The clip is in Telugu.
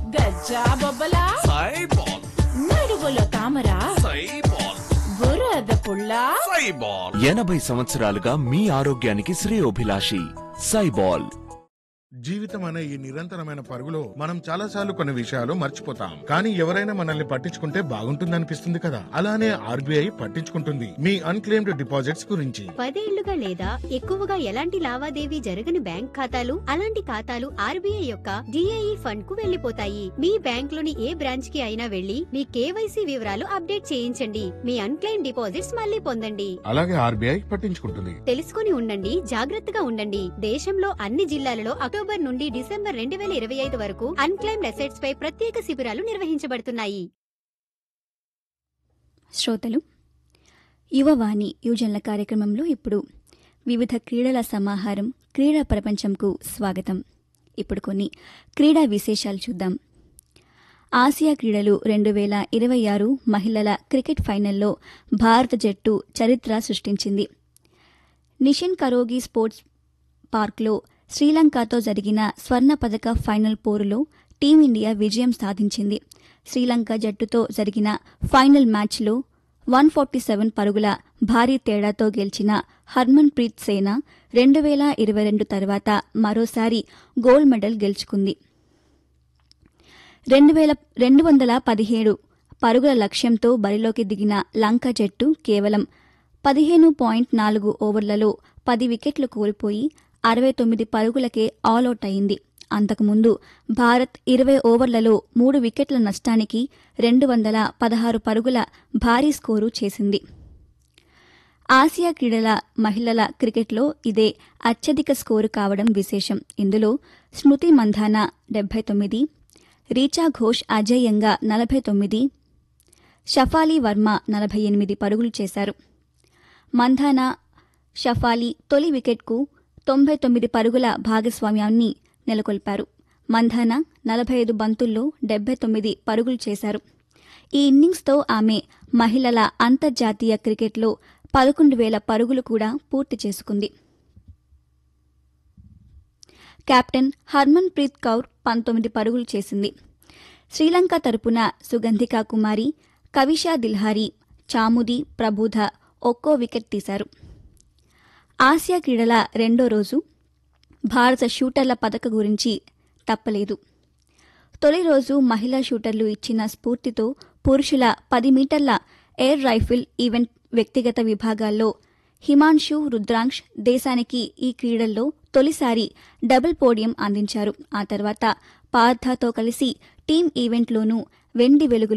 గజ్జా బొబ్బలా సైబాల్, నడువులో తామర సైబాల్, బురద పుల్ల సైబాల్. 80 సంవత్సరాలుగా మీ ఆరోగ్యానికి శ్రేయోభిలాషి సైబాల్. జీవితం అనే ఈ నిరంతరమైన పరుగులో మనం చాలాసార్లు కొన్ని విషయాలు మర్చిపోతాం. కానీ ఎవరైనా మనల్ని పట్టించుకుంటే బాగుంటుందనిపిస్తుంది కదా. అలానే ఆర్బీఐ పట్టించుకుంటుంది మీ అన్క్లెయిమ్డ్ డిపాజిట్స్ గురించి. 10 ఏళ్లుగా లేదా ఎక్కువగా ఎలాంటి లావాదేవీ జరగని బ్యాంక్ ఖాతాలు, అలాంటి ఖాతాలు ఆర్బీఐ యొక్క డిఏఈ ఫండ్ కు వెళ్లిపోతాయి. మీ బ్యాంక్ లోని ఏ బ్రాంచ్ కి అయినా వెళ్లి మీ కేవైసీ వివరాలు అప్డేట్ చేయించండి. మీ అన్క్లెయిమ్ డిపాజిట్స్ మళ్లీ పొందండి. అలాగే ఆర్బీఐ పట్టించుకుంటుంది. తెలుసుకుని ఉండండి, జాగ్రత్తగా ఉండండి. దేశంలో అన్ని జిల్లాలలో అక్టోబర్ నుండి డిసెంబర్ 2025 వరకు అన్క్లెయిమ్డ్ అసెట్స్ పై ప్రత్యేక శిబిరాలు నిర్వహించబడుతున్నాయి. శ్రోతలు, యువవాణి యువజనుల కార్యక్రమంలో ఇప్పుడు వివిధ క్రీడల సమాహారం క్రీడా ప్రపంచంకు స్వాగతం. ఇప్పుడు కొన్ని క్రీడా విశేషాలు చూద్దాం. ఆసియా క్రీడలు 2026 మహిళల క్రికెట్ ఫైనల్లో భారత జట్టు చరిత్ర సృష్టించింది. నిషిన్ కరోగి స్పోర్ట్స్ పార్క్లో శ్రీలంకతో జరిగిన స్వర్ణ పతక ఫైనల్ పోరులో టీమిండియా విజయం సాధించింది. శ్రీలంక జట్టుతో జరిగిన ఫైనల్ మ్యాచ్లో 147 పరుగుల భారీ తేడాతో గెలిచిన హర్మన్ ప్రీత్ సేన 2022 తర్వాత మరోసారి గోల్డ్ మెడల్ గెలుచుకుంది. 217 పరుగుల లక్ష్యంతో బరిలోకి దిగిన లంక జట్టు కేవలం 15.4 ఓవర్లలో 10 వికెట్లు కోల్పోయి 69 పరుగులకే ఆలౌట్ అయింది. అంతకుముందు భారత్ 20 ఓవర్లలో 3 వికెట్ల నష్టానికి 216 పరుగుల భారీ స్కోరు చేసింది. ఆసియా క్రీడల మహిళల క్రికెట్లో ఇదే అత్యధిక స్కోరు కావడం విశేషం. ఇందులో స్మృతి మంధానా 79, రీచా ఘోష్ అజేయంగా 49, షఫాలి వర్మ 48 పరుగులు చేశారు. మంధానా, షఫాలి తొలి వికెట్కు 99 పరుగుల భాగస్వామ్యాన్ని నెలకొల్పారు. మంధానా 45 బంతుల్లో 79 పరుగులు చేశారు. ఈ ఇన్నింగ్స్తో ఆమె మహిళల అంతర్జాతీయ క్రికెట్లో 11,000 పరుగులు కూడా పూర్తి చేసుకుంది. కెప్టెన్ హర్మన్ ప్రీత్ కౌర్ 19 పరుగులు చేసింది. శ్రీలంక తరపున సుగంధికా కుమారి, కవిషా దిల్హారి, చాముది ప్రబూధ ఒక్కో వికెట్ తీశారు. ఆసియా క్రీడల రెండో రోజు భారత షూటర్ల పతక గురించి తప్పలేదు. తొలి రోజు మహిళా షూటర్లు ఇచ్చిన స్ఫూర్తితో పురుషుల 10 మీటర్ల ఎయిర్ రైఫిల్ ఈవెంట్ వ్యక్తిగత విభాగాల్లో హిమాన్షు రుద్రాంక్ష్ దేశానికి ఈ క్రీడల్లో తొలిసారి డబుల్ పోడియం అందించారు. ఆ తర్వాత పార్థతో కలిసి టీమ్ ఈవెంట్లోనూ వెండి వెలుగులు